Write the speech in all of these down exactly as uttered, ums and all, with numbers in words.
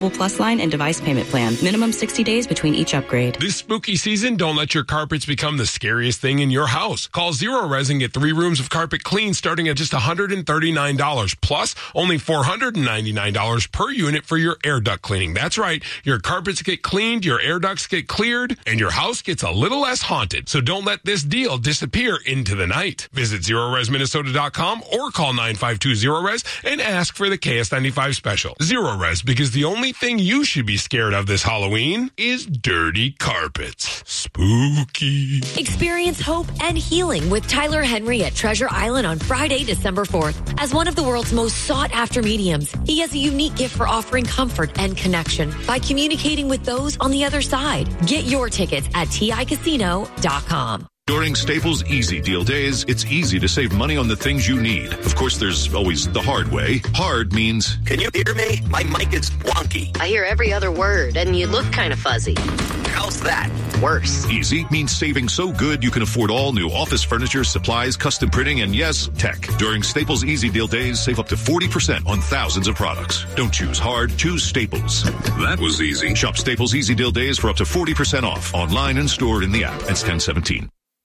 Plus line and device payment plan. Minimum sixty days between each upgrade. This spooky season, don't let your carpets become the scariest thing in your house. Call Zero Res and get three rooms of carpet clean starting at just one hundred thirty-nine dollars. Plus, only four hundred ninety-nine dollars per unit for your air duct cleaning. That's right. Your carpets get cleaned, your air ducts get cleared, and your house gets a little less haunted. So don't let this deal disappear into the night. Visit Zero Res Minnesota dot com or call nine five two zero res and ask for the K S ninety-five special. Zero Res, because the only thing you should be scared of this Halloween is dirty carpets. Spooky. Experience hope and healing with Tyler Henry at Treasure Island on Friday, December fourth. As one of the world's most sought-after mediums, he has a unique gift for offering comfort and connection by communicating with those on the other side. Get your tickets at T I casino dot com. During Staples Easy Deal Days, it's easy to save money on the things you need. Of course, there's always the hard way. Hard means... Can you hear me? My mic is wonky. I hear every other word, and you look kind of fuzzy. How's that? Worse. Easy means saving so good you can afford all new office furniture, supplies, custom printing, and yes, tech. During Staples Easy Deal Days, save up to forty percent on thousands of products. Don't choose hard, choose Staples. That was easy. Shop Staples Easy Deal Days for up to forty percent off. Online and stored in the app. It's ten seventeen.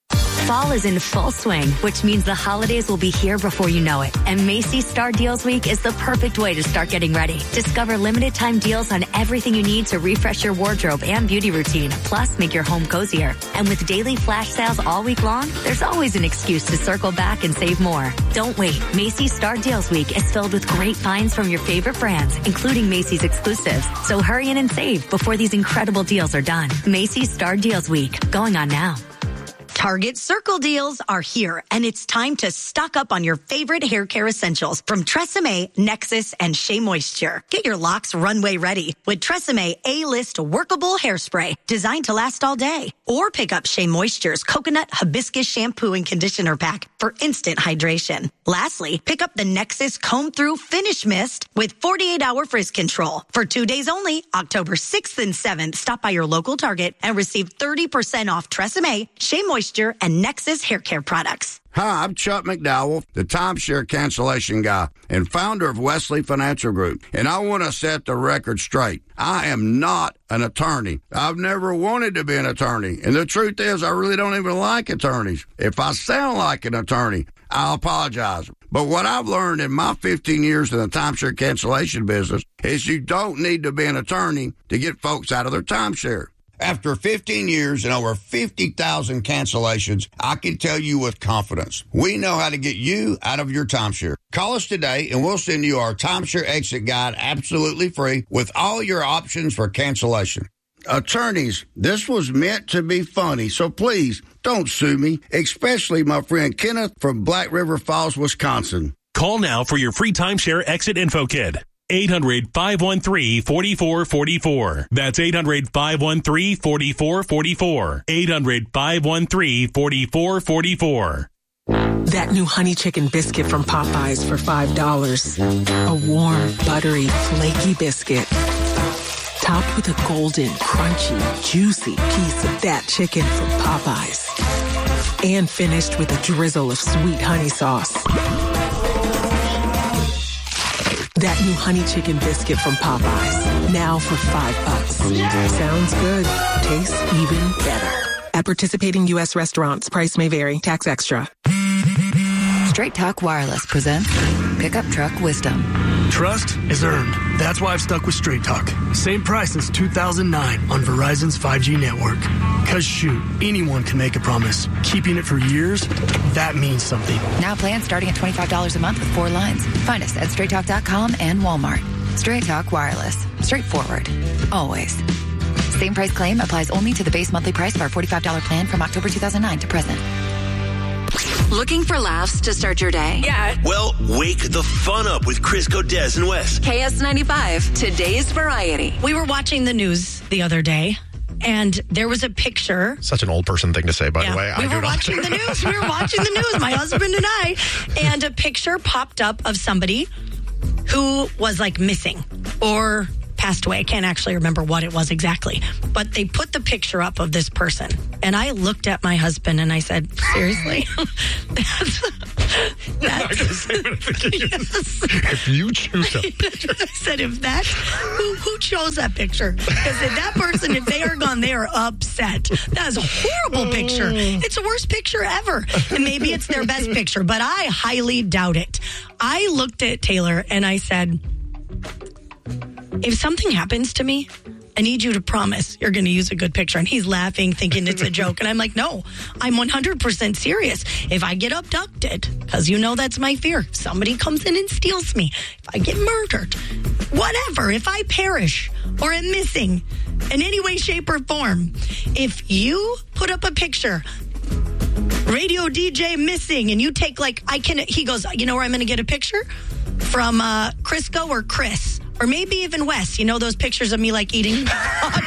Fall is in full swing, which means the holidays will be here before you know it. And Macy's Star Deals Week is the perfect way to start getting ready. Discover limited time deals on everything you need to refresh your wardrobe and beauty routine, plus make your home cozier. And with daily flash sales all week long, there's always an excuse to circle back and save more. Don't wait. Macy's Star Deals Week is filled with great finds from your favorite brands, including Macy's exclusives. So hurry in and save before these incredible deals are done. Macy's Star Deals Week, going on now. Target Circle deals are here, and it's time to stock up on your favorite hair care essentials from Tresemme, Nexus, and Shea Moisture. Get your locks runway ready with Tresemme A-List workable hairspray designed to last all day. Or pick up Shea Moisture's Coconut Hibiscus Shampoo and Conditioner Pack for instant hydration. Lastly, pick up the Nexus Comb Through Finish Mist with forty-eight hour frizz control. For two days only, October sixth and seventh, stop by your local Target and receive thirty percent off Tresemme, Shea Moisture, and Nexus hair care products. Hi, I'm Chuck McDowell, the timeshare cancellation guy and founder of Wesley Financial Group. And I want to set the record straight. I am not an attorney. I've never wanted to be an attorney. And the truth is, I really don't even like attorneys. If I sound like an attorney, I'll apologize. But what I've learned in my fifteen years in the timeshare cancellation business is you don't need to be an attorney to get folks out of their timeshare. After fifteen years and over fifty thousand cancellations, I can tell you with confidence, we know how to get you out of your timeshare. Call us today and we'll send you our timeshare exit guide absolutely free with all your options for cancellation. Attorneys, this was meant to be funny, so please don't sue me, especially my friend Kenneth from Black River Falls, Wisconsin. Call now for your free timeshare exit info kit. eight hundred, five one three, four four four four. That's eight hundred, five one three, four four four four. eight hundred, five one three, four four four four. That new honey chicken biscuit from Popeyes for five dollars. A warm, buttery, flaky biscuit. Topped with a golden, crunchy, juicy piece of that chicken from Popeyes. And finished with a drizzle of sweet honey sauce. That new honey chicken biscuit from Popeyes. Now for five bucks. Sounds good. Tastes even better. At participating U S restaurants, price may vary. Tax extra. Straight Talk Wireless presents Pickup Truck Wisdom. Trust is earned. That's why I've stuck with Straight Talk. Same price since two thousand nine on Verizon's five G network. Cause shoot, anyone can make a promise. Keeping it for years, that means something. Now plans starting at twenty-five dollars a month with four lines. Find us at straight talk dot com and Walmart. Straight Talk Wireless. Straightforward. Always. Same price claim applies only to the base monthly price of our forty-five dollars plan from October two thousand nine to present. Looking for laughs to start your day? Yeah. Well, wake the fun up with Crisco, Des, and Wes. K S ninety-five, today's variety. We were watching the news the other day, and there was a picture. Such an old person thing to say, by yeah, the way. We I were watching the news. We were watching the news, my husband and I. And a picture popped up of somebody who was like missing or passed away. I can't actually remember what it was exactly. But they put the picture up of this person. And I looked at my husband and I said, seriously? that's, that's, I'm not going to say what I think it is. Yes. If you choose a picture. I said, if that, who, who chose that picture? Because if that person, if they are gone, they are upset. That is a horrible picture. It's the worst picture ever. And maybe it's their best picture, but I highly doubt it. I looked at Taylor and I said, if something happens to me, I need you to promise you're going to use a good picture. And he's laughing, thinking it's a joke. And I'm like, no, I'm one hundred percent serious. If I get abducted, because you know that's my fear, somebody comes in and steals me, if I get murdered, whatever, if I perish or am missing in any way, shape, or form, if you put up a picture, radio D J missing, and you take like, I can, he goes, you know where I'm going to get a picture? From uh, Crisco or Chris. Or maybe even Wes. You know those pictures of me like eating hot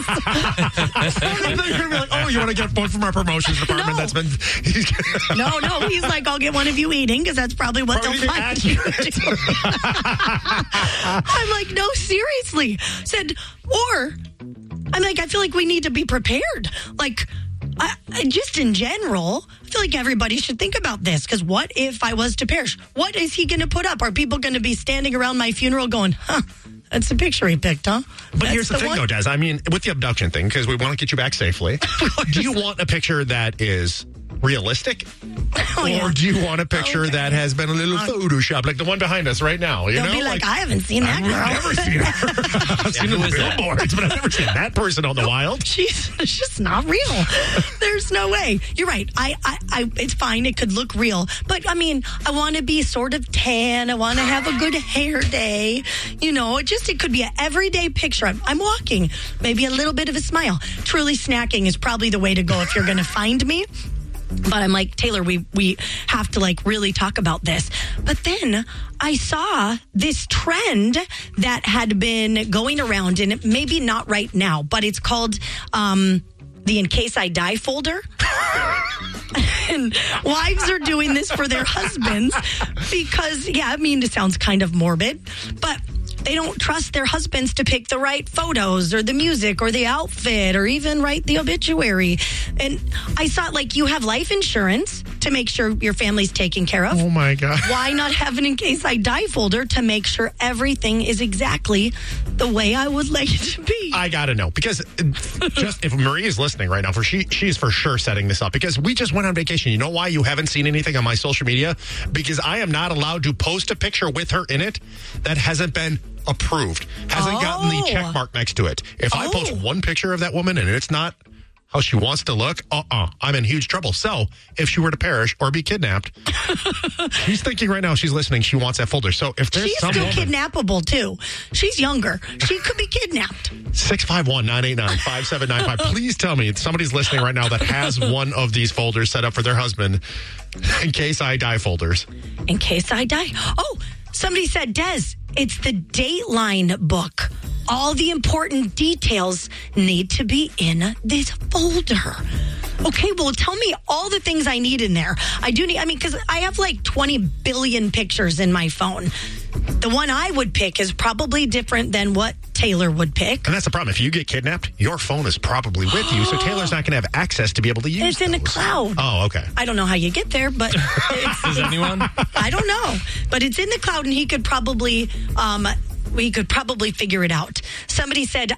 dogs? You're like, oh, you want to get one from our promotions department? No. That's been. no, no. He's like, I'll get one of you eating because that's probably what probably they'll find you. I'm like, no, seriously. Said, or I'm like, I feel like we need to be prepared. Like, I, I, just in general, I feel like everybody should think about this. Because what if I was to perish? What is he going to put up? Are people going to be standing around my funeral going, huh, that's the picture he picked, huh? But that's here's the, the thing, one? though, Des. I mean, with the abduction thing, because we want to get you back safely, do you want a picture that is realistic? Oh, yeah. Or do you want a picture okay. that has been a little Photoshop, like the one behind us right now? You They'll know? be like, like, I haven't seen that I've girl. I've never seen her. I've seen her in billboards, but I've never seen that person on the wild. She's just not real. There's no way. You're right. I, I, I, it's fine. It could look real. But, I mean, I want to be sort of tan. I want to have a good hair day. You know, it just, it could be an everyday picture. I'm, I'm walking. Maybe a little bit of a smile. Truly snacking is probably the way to go if you're going to find me. But I'm like, Taylor, we, we have to like really talk about this. But then I saw this trend that had been going around, and maybe not right now, but it's called um, the In Case I Die folder. And wives are doing this for their husbands because, yeah, I mean, it sounds kind of morbid, but they don't trust their husbands to pick the right photos or the music or the outfit or even write the obituary. And I thought, like, you have life insurance to make sure your family's taken care of. Oh, my God. Why not have an In Case I Die folder to make sure everything is exactly the way I would like it to be? I got to know, because just if Marie is listening right now, for she she's for sure setting this up, because we just went on vacation. You know why you haven't seen anything on my social media? Because I am not allowed to post a picture with her in it that hasn't been approved, hasn't oh. gotten the check mark next to it. If oh. I post one picture of that woman and it's not how she wants to look, uh-uh, I'm in huge trouble. So if she were to perish or be kidnapped, she's thinking right now, she's listening, she wants that folder. So if there's she's some still woman, kidnappable too. She's younger. She could be kidnapped. six five one, nine eight nine, five seven nine five. Please tell me somebody's listening right now that has one of these folders set up for their husband. In Case I Die folders. In Case I Die. Oh, somebody said, Des, it's the Dateline book. All the important details need to be in this folder. Okay, well, tell me all the things I need in there. I do need, I mean, because I have like twenty billion pictures in my phone. The one I would pick is probably different than what Taylor would pick. And that's the problem. If you get kidnapped, your phone is probably with you, so Taylor's not going to have access to be able to use it. It's in those. a cloud. Oh, okay. I don't know how you get there, but... It's, Does anyone? I don't know. But it's in the cloud, and he could probably... Um, we could probably figure it out. Somebody said,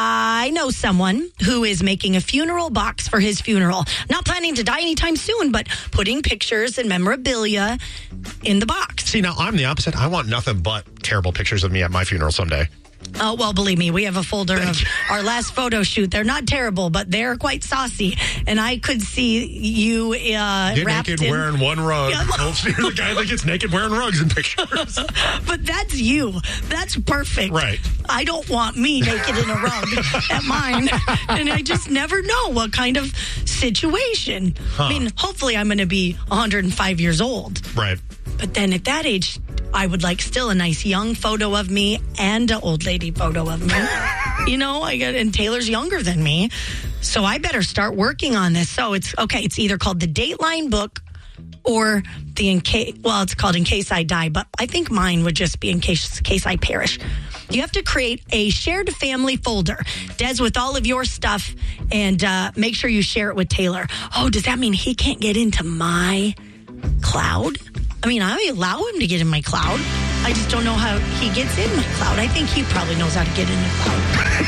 I know someone who is making a funeral box for his funeral. Not planning to die anytime soon, but putting pictures and memorabilia in the box. See, now I'm the opposite. I want nothing but terrible pictures of me at my funeral someday. Oh, well, believe me, we have a folder of our last photo shoot. They're not terrible, but they're quite saucy. And I could see you uh, Get wrapped naked in... wearing one rug. Yeah. You're the guy that gets naked wearing rugs in pictures. But that's you. That's perfect. Right. I don't want me naked in a rug at mine. And I just never know what kind of situation. Huh. I mean, hopefully I'm going to be one hundred five years old. Right. But then at that age... I would like still a nice young photo of me and an old lady photo of me. You know, I got, and Taylor's younger than me. So I better start working on this. So it's, okay, it's either called the Dateline book or the in case, well, it's called In Case I Die, but I think mine would just be In Case, case I Perish. You have to create a shared family folder, Des, with all of your stuff, and uh, make sure you share it with Taylor. Oh, does that mean he can't get into my cloud? I mean, I allow him to get in my cloud. I just don't know how he gets in my cloud. I think he probably knows how to get in the cloud.